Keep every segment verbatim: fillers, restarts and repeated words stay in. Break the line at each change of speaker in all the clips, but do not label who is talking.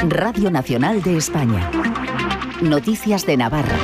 Radio Nacional de España. Noticias de Navarra.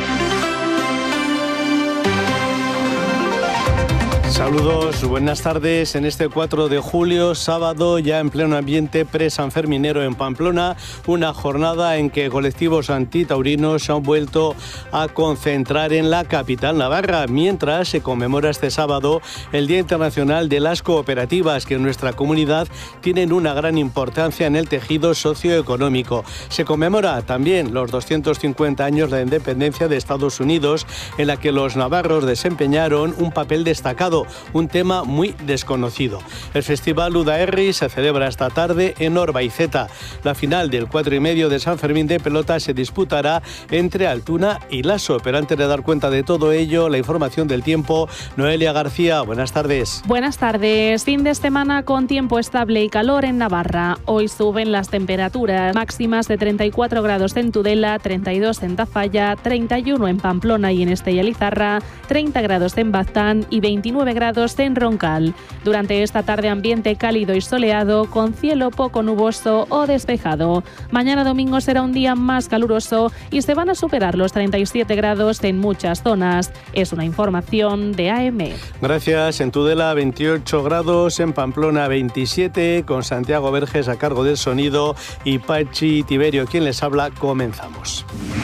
Saludos, buenas tardes. En este cuatro de julio, sábado, ya en pleno ambiente pre-sanferminero en Pamplona, una jornada en que colectivos antitaurinos se han vuelto a concentrar en la capital navarra, mientras se conmemora este sábado el Día Internacional de las Cooperativas, que en nuestra comunidad tienen una gran importancia en el tejido socioeconómico. Se conmemora también los doscientos cincuenta años de la independencia de Estados Unidos, en la que los navarros desempeñaron un papel destacado, un tema muy desconocido. El Festival Udaerri se celebra esta tarde en Orbaizeta. La final del cuatro y medio de San Fermín de pelota se disputará entre Altuna y Laso. Pero antes de dar cuenta de todo ello, la información del tiempo. Noelia García, buenas tardes.
Buenas tardes. Fin de semana con tiempo estable y calor en Navarra. Hoy suben las temperaturas máximas de treinta y cuatro grados en Tudela, treinta y dos en Tafalla, treinta y uno en Pamplona y en Estella Lizarra, treinta grados en Baztán y veintinueve grados en Roncal. Durante esta tarde ambiente cálido y soleado con cielo poco nuboso o despejado. Mañana domingo será un día más caluroso y se van a superar los treinta y siete grados en muchas zonas. Es una información de A M.
Gracias. En Tudela veintiocho grados, en Pamplona veintisiete, con Santiago Verges a cargo del sonido y Pachi Tiberio quien les habla. Comenzamos.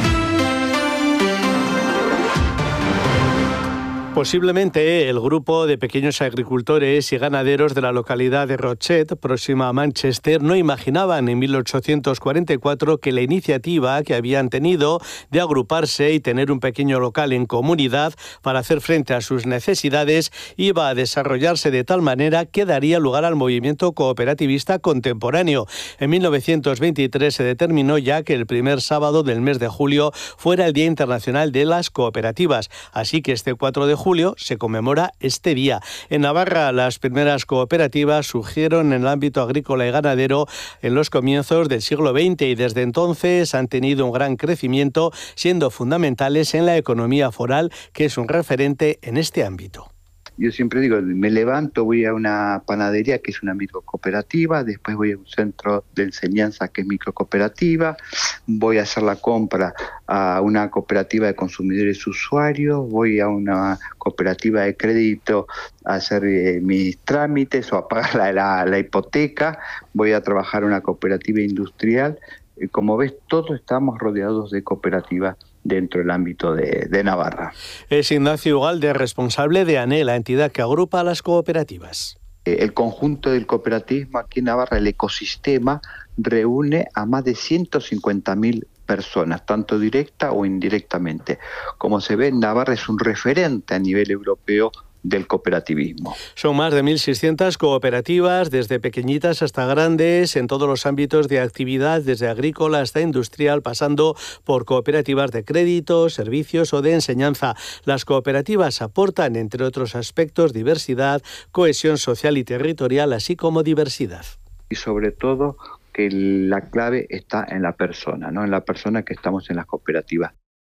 Posiblemente el grupo de pequeños agricultores y ganaderos de la localidad de Rochet, próxima a Manchester, no imaginaban en mil ochocientos cuarenta y cuatro que la iniciativa que habían tenido de agruparse y tener un pequeño local en comunidad para hacer frente a sus necesidades iba a desarrollarse de tal manera que daría lugar al movimiento cooperativista contemporáneo. En mil novecientos veintitrés se determinó ya que el primer sábado del mes de julio fuera el Día Internacional de las Cooperativas, así que este cuatro de julio julio se conmemora este día. En Navarra, las primeras cooperativas surgieron en el ámbito agrícola y ganadero en los comienzos del siglo veinte y desde entonces han tenido un gran crecimiento, siendo fundamentales en la economía foral, que es un referente en este ámbito.
Yo siempre digo, me levanto, voy a una panadería que es una microcooperativa, después voy a un centro de enseñanza que es microcooperativa, voy a hacer la compra a una cooperativa de consumidores usuarios, voy a una cooperativa de crédito a hacer eh, mis trámites o a pagar la, la, la hipoteca, voy a trabajar en una cooperativa industrial. Eh, como ves, todos estamos rodeados de cooperativas dentro del ámbito de, de Navarra.
Es Ignacio Ugalde, responsable de ANE, la entidad que agrupa a las cooperativas.
El conjunto del cooperativismo aquí en Navarra, el ecosistema, reúne a más de ciento cincuenta mil personas, tanto directa o indirectamente. Como se ve, Navarra es un referente a nivel europeo del cooperativismo.
Son más de mil seiscientas cooperativas, desde pequeñitas hasta grandes, en todos los ámbitos de actividad, desde agrícola hasta industrial, pasando por cooperativas de crédito, servicios o de enseñanza. Las cooperativas aportan, entre otros aspectos, diversidad, cohesión social y territorial, así como diversidad.
Y sobre todo, que la clave está en la persona, ¿no? En la persona que estamos en las cooperativas.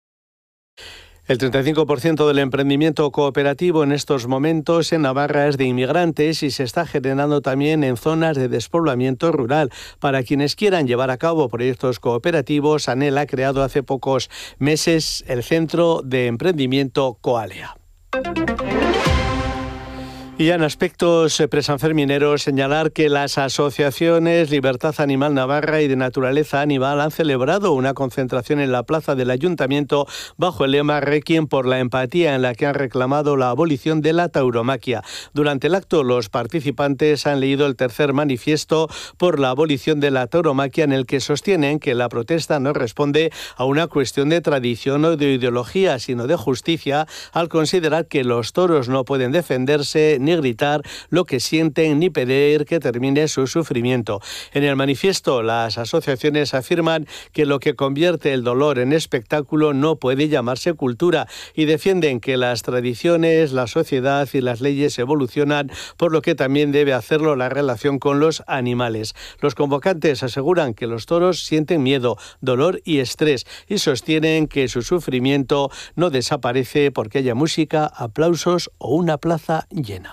El treinta y cinco por ciento del emprendimiento cooperativo en estos momentos en Navarra es de inmigrantes y se está generando también en zonas de despoblamiento rural. Para quienes quieran llevar a cabo proyectos cooperativos, ANEL ha creado hace pocos meses el Centro de Emprendimiento Coalea. Y en aspectos presanfermineros, señalar que las asociaciones Libertad Animal Navarra y de Naturaleza Animal han celebrado una concentración en la plaza del Ayuntamiento bajo el lema Requiem por la empatía, en la que han reclamado la abolición de la tauromaquia. Durante el acto, los participantes han leído el tercer manifiesto por la abolición de la tauromaquia, en el que sostienen que la protesta no responde a una cuestión de tradición o de ideología, sino de justicia, al considerar que los toros no pueden defenderse ni gritar lo que sienten ni pedir que termine su sufrimiento. En el manifiesto, las asociaciones afirman que lo que convierte el dolor en espectáculo no puede llamarse cultura y defienden que las tradiciones, la sociedad y las leyes evolucionan, por lo que también debe hacerlo la relación con los animales. Los convocantes aseguran que los toros sienten miedo, dolor y estrés y sostienen que su sufrimiento no desaparece porque haya música, aplausos o una plaza llena.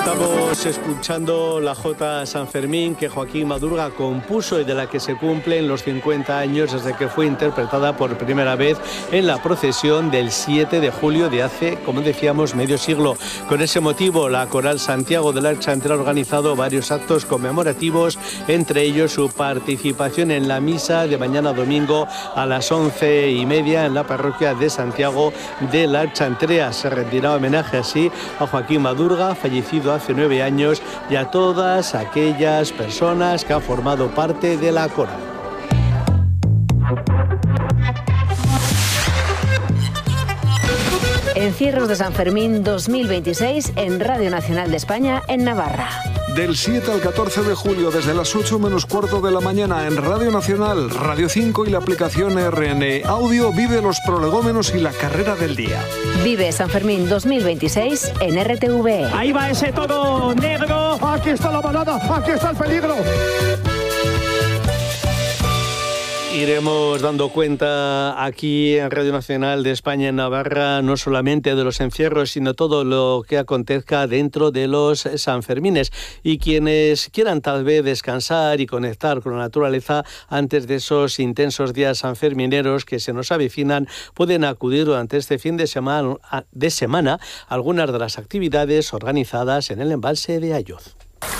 Estamos escuchando la Jota San Fermín que Joaquín Madurga compuso y de la que se cumplen los cincuenta años desde que fue interpretada por primera vez en la procesión del siete de julio de hace, como decíamos, medio siglo. Con ese motivo, la Coral Santiago de la Archantera ha organizado varios actos conmemorativos, entre ellos su participación en la misa de mañana domingo a las once y media en la parroquia de Santiago de la Archantera. Se rendirá homenaje así a Joaquín Madurga, fallecido hace nueve años, y a todas aquellas personas que han formado parte de la coral.
Encierros de San Fermín dos mil veintiséis en Radio Nacional de España en Navarra.
Del siete al catorce de julio, desde las ocho menos cuarto de la mañana, en Radio Nacional, Radio cinco y la aplicación R N Audio, vive los prolegómenos y la carrera del día.
Vive San Fermín dos mil veintiséis en R T V E.
Ahí va ese toro negro. Aquí está la balada, aquí está el peligro.
Iremos dando cuenta aquí en Radio Nacional de España en Navarra no solamente de los encierros, sino todo lo que acontezca dentro de los Sanfermines. Y quienes quieran tal vez descansar y conectar con la naturaleza antes de esos intensos días sanfermineros que se nos avecinan, pueden acudir durante este fin de semana, de semana a algunas de las actividades organizadas en el embalse de Ayoz.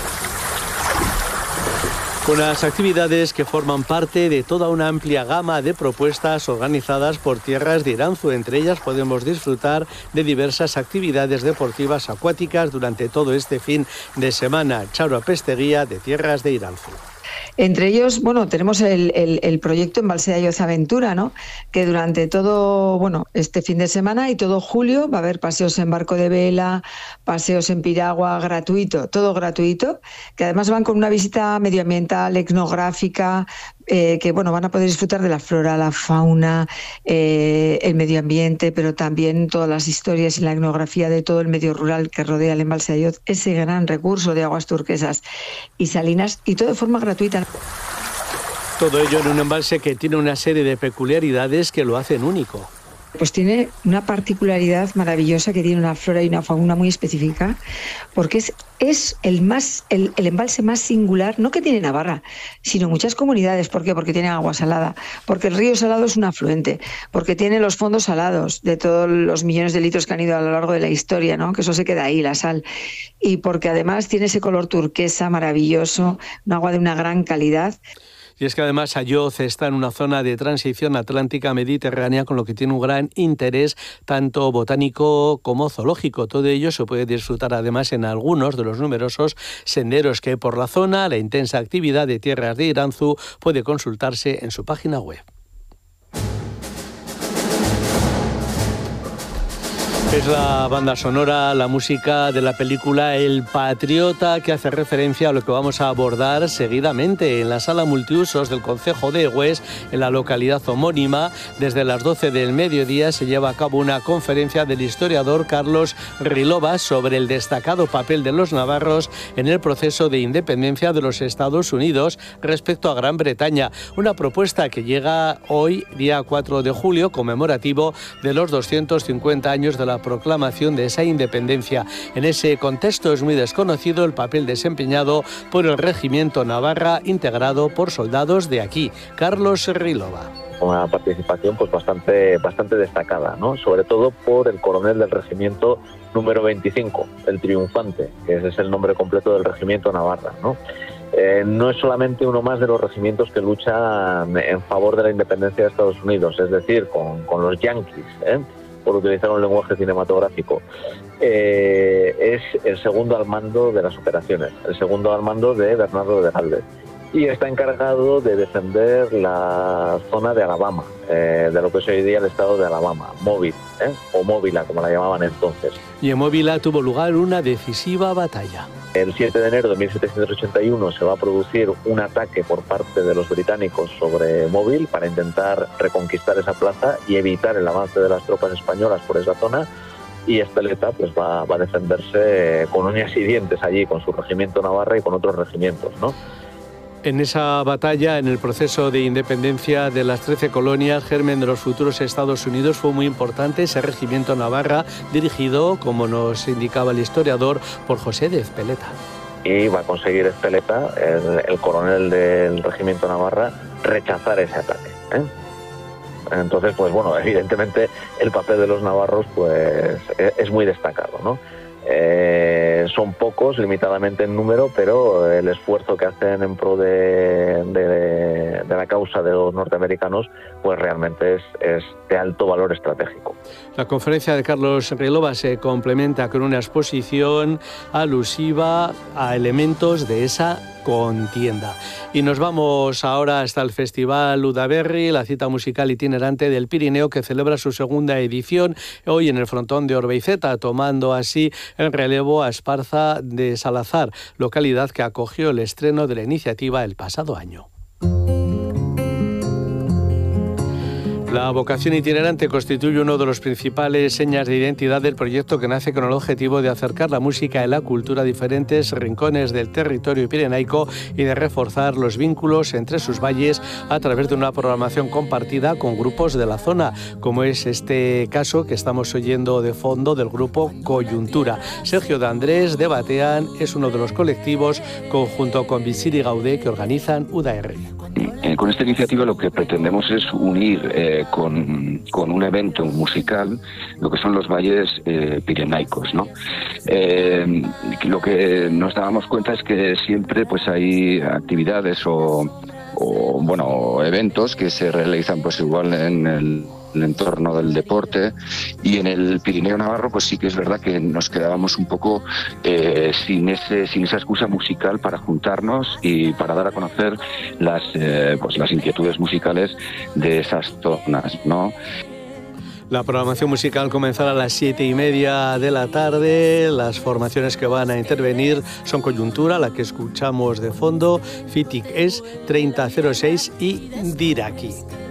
Unas actividades que forman parte de toda una amplia gama de propuestas organizadas por Tierras de Iranzu. Entre ellas podemos disfrutar de diversas actividades deportivas acuáticas durante todo este fin de semana. Charo Pesteguía, de Tierras de Iranzu.
Entre ellos, bueno, tenemos el, el, el proyecto Embalse de Ayoz Aventura, ¿no? Que durante todo, bueno, este fin de semana y todo julio va a haber paseos en barco de vela, paseos en piragua, gratuito, todo gratuito, que además van con una visita medioambiental, etnográfica, eh, que bueno, van a poder disfrutar de la flora, la fauna, eh, el medio ambiente, pero también todas las historias y la etnografía de todo el medio rural que rodea el Embalse de Ayoz, ese gran recurso de aguas turquesas y salinas, y todo de forma gratuita.
Todo ello en un embalse que tiene una serie de peculiaridades que lo hacen único.
Pues tiene una particularidad maravillosa, que tiene una flora y una fauna muy específica, porque es, es el, más, el, el embalse más singular, no que tiene Navarra, sino muchas comunidades. ¿Por qué? Porque tiene agua salada, porque el río Salado es un afluente, porque tiene los fondos salados de todos los millones de litros que han ido a lo largo de la historia, ¿no? Que eso se queda ahí, la sal, y porque además tiene ese color turquesa maravilloso, un agua de una gran calidad.
Y es que además Ayoz está en una zona de transición atlántica mediterránea, con lo que tiene un gran interés tanto botánico como zoológico. Todo ello se puede disfrutar además en algunos de los numerosos senderos que hay por la zona. La intensa actividad de Tierras de Iranzu puede consultarse en su página web. Es la banda sonora, la música de la película El Patriota, que hace referencia a lo que vamos a abordar seguidamente en la sala multiusos del concejo de Egués, en la localidad homónima. Desde las doce del mediodía se lleva a cabo una conferencia del historiador Carlos Rilova sobre el destacado papel de los navarros en el proceso de independencia de los Estados Unidos respecto a Gran Bretaña. Una propuesta que llega hoy, día cuatro de julio, conmemorativo de los doscientos cincuenta años de la proclamación de esa independencia. En ese contexto es muy desconocido el papel desempeñado por el Regimiento Navarra, integrado por soldados de aquí. Carlos Rilova.
Una participación pues bastante, bastante destacada, ¿no? Sobre todo por el coronel del regimiento número veinticinco, el Triunfante, que ese es el nombre completo del Regimiento Navarra, ¿no? Eh, no es solamente uno más de los regimientos que luchan en favor de la independencia de Estados Unidos, es decir, con, con los yanquis, ¿eh? por utilizar un lenguaje cinematográfico. Eh, es el segundo al mando de las operaciones, el segundo al mando de Bernardo de Gálvez, y está encargado de defender la zona de Alabama, eh, de lo que es hoy día el estado de Alabama, Móvil, ¿eh? o Móvila, como la llamaban entonces.
Y en Móvila tuvo lugar una decisiva batalla.
El siete de enero de mil setecientos ochenta y uno se va a producir un ataque por parte de los británicos sobre Móvil para intentar reconquistar esa plaza y evitar el avance de las tropas españolas por esa zona, y Espeleta pues va, va a defenderse con uñas y dientes allí con su regimiento Navarra y con otros regimientos, ¿no?
En esa batalla, en el proceso de independencia de las trece colonias, germen de los futuros Estados Unidos, fue muy importante ese regimiento Navarra, dirigido, como nos indicaba el historiador, por José de Ezpeleta.
Y va a conseguir Ezpeleta, el, el coronel del regimiento Navarra, rechazar ese ataque, ¿eh? Entonces, pues bueno, evidentemente el papel de los navarros pues es muy destacado, ¿no? Eh, son pocos, limitadamente en número, pero el esfuerzo que hacen en pro de, de, de la causa de los norteamericanos pues realmente es, es de alto valor estratégico.
La conferencia de Carlos Relova se complementa con una exposición alusiva a elementos de esa contienda. Y nos vamos ahora hasta el Festival Udaberri, la cita musical itinerante del Pirineo, que celebra su segunda edición hoy en el frontón de Orbeizeta, tomando así el relevo a Esparza de Salazar, localidad que acogió el estreno de la iniciativa el pasado año. La vocación itinerante constituye uno de los principales señas de identidad del proyecto, que nace con el objetivo de acercar la música y la cultura a diferentes rincones del territorio pirenaico y de reforzar los vínculos entre sus valles a través de una programación compartida con grupos de la zona, como es este caso que estamos oyendo de fondo del grupo Coyuntura. Sergio de Andrés de Batean es uno de los colectivos, junto con Visiri Gaudé, que organizan Udaberri.
Eh, con esta iniciativa lo que pretendemos es unir eh, con, con un evento musical lo que son los valles eh, pirenaicos, ¿no? Eh, lo que nos dábamos cuenta es que siempre pues hay actividades o, o bueno eventos que se realizan pues igual en el el entorno del deporte, y en el Pirineo Navarro pues sí que es verdad que nos quedábamos un poco eh, sin ese sin esa excusa musical para juntarnos y para dar a conocer las eh, pues las inquietudes musicales de esas zonas, ¿no?
La programación musical comenzará a las siete y media de la tarde. Las formaciones que van a intervenir son Coyuntura, la que escuchamos de fondo, Fitik Es, treinta cero seis y Diraki.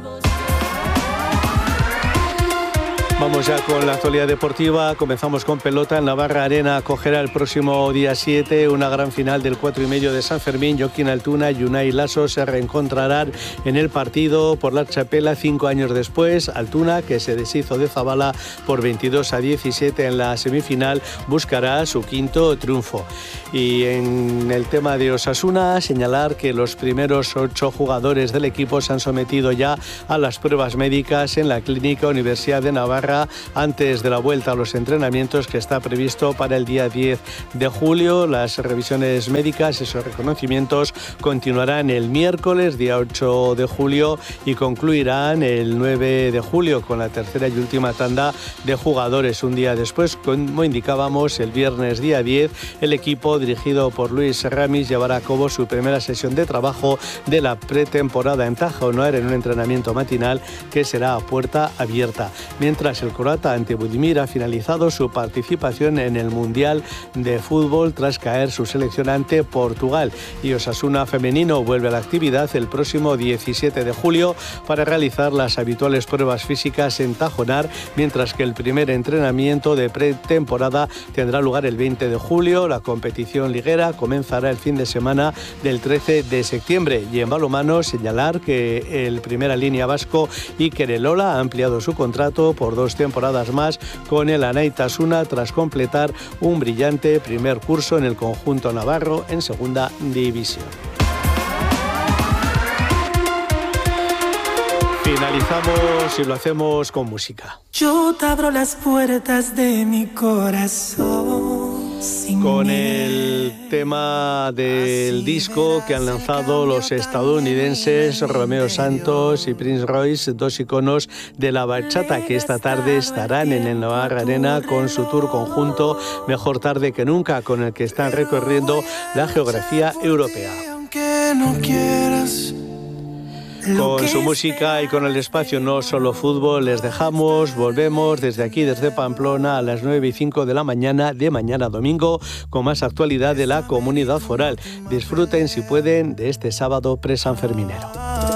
Vamos ya con la actualidad deportiva. Comenzamos con pelota. El Navarra Arena acogerá el próximo día siete una gran final del cuatro y medio de San Fermín. Joaquín Altuna y Unai Lasso se reencontrarán en el partido por la chapela cinco años después. Altuna, que se deshizo de Zabala por veintidós a diecisiete en la semifinal, buscará su quinto triunfo. Y en el tema de Osasuna, señalar que los primeros ocho jugadores del equipo se han sometido ya a las pruebas médicas en la Clínica Universidad de Navarra antes de la vuelta a los entrenamientos, que está previsto para el día diez de julio. Las revisiones médicas, esos reconocimientos, continuarán el miércoles, día ocho de julio, y concluirán el nueve de julio con la tercera y última tanda de jugadores. Un día después, como indicábamos, el viernes día diez, el equipo dirigido por Luis Ramis llevará a cabo su primera sesión de trabajo de la pretemporada en Tajonar, en un entrenamiento matinal que será a puerta abierta. Mientras, el croata ante Budimir ha finalizado su participación en el Mundial de Fútbol tras caer su selección ante Portugal. Y Osasuna femenino vuelve a la actividad el próximo diecisiete de julio para realizar las habituales pruebas físicas en Tajonar, mientras que el primer entrenamiento de pretemporada tendrá lugar el veinte de julio. La competición liguera comenzará el fin de semana del trece de septiembre. Y en balonmano, señalar que el Primera Línea vasco Iker Elola ha ampliado su contrato por dos temporadas más con el Anaitasuna, tras completar un brillante primer curso en el conjunto navarro en segunda división. Finalizamos y lo hacemos con música.
Yo te abro las puertas de mi corazón.
Con el tema del disco que han lanzado los estadounidenses Romeo Santos y Prince Royce, dos iconos de la bachata, que esta tarde estarán en el Navarra Arena con su tour conjunto Mejor Tarde que Nunca, con el que están recorriendo la geografía europea.
Aunque no quieras.
Con su música y con el espacio No Solo Fútbol les dejamos. Volvemos desde aquí, desde Pamplona, a las nueve y cinco de la mañana de mañana domingo, con más actualidad de la comunidad foral. Disfruten, si pueden, de este sábado presanferminero.